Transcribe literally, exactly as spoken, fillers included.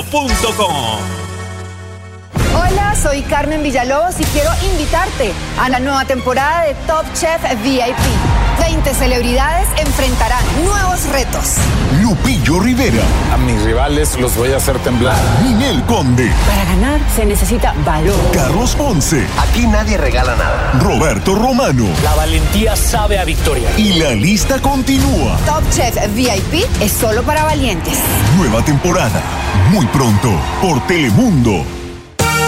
punto com. Hola, soy Carmen Villalobos y quiero invitarte a la nueva temporada de Top Chef V I P. veinte celebridades enfrentarán nuevos retos. Lupillo Rivera. A mis rivales los voy a hacer temblar. Ninel Conde. Para ganar se necesita valor. Carlos Ponce. Aquí nadie regala nada. Roberto Romano. La valentía sabe a victoria. Y la lista continúa. Top Chef V I P es solo para valientes. Nueva temporada. Muy pronto por Telemundo.